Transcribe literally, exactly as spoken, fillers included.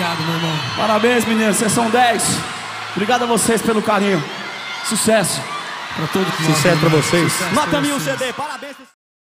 Obrigado, meu irmão. Parabéns, meninos, vocês são dez. Obrigado a vocês pelo carinho. Sucesso. Pra todo mundo. Sucesso pra vocês. Sucesso Nota pra mil vocês. C D, parabéns.